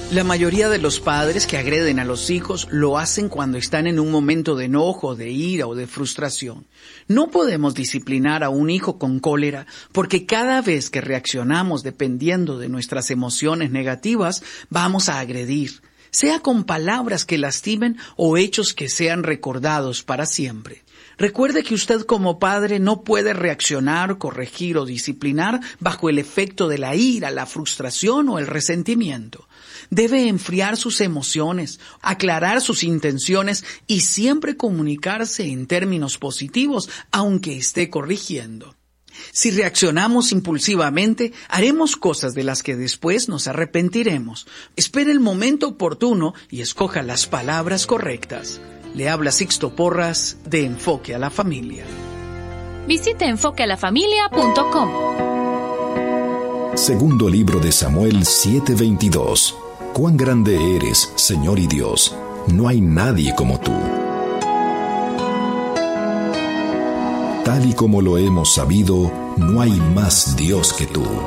La mayoría de los padres que agreden a los hijos lo hacen cuando están en un momento de enojo, de ira o de frustración. No podemos disciplinar a un hijo con cólera porque cada vez que reaccionamos dependiendo de nuestras emociones negativas, vamos a agredir, sea con palabras que lastimen o hechos que sean recordados para siempre. Recuerde que usted como padre no puede reaccionar, corregir o disciplinar bajo el efecto de la ira, la frustración o el resentimiento. Debe enfriar sus emociones, aclarar sus intenciones y siempre comunicarse en términos positivos, aunque esté corrigiendo. Si reaccionamos impulsivamente, haremos cosas de las que después nos arrepentiremos. Espere el momento oportuno y escoja las palabras correctas. Le habla Sixto Porras de Enfoque a la Familia. Visite enfoquealafamilia.com. Segundo libro de Samuel 7:22. Cuán grande eres, Señor y Dios. No hay nadie como tú. Tal y como lo hemos sabido, no hay más Dios que tú.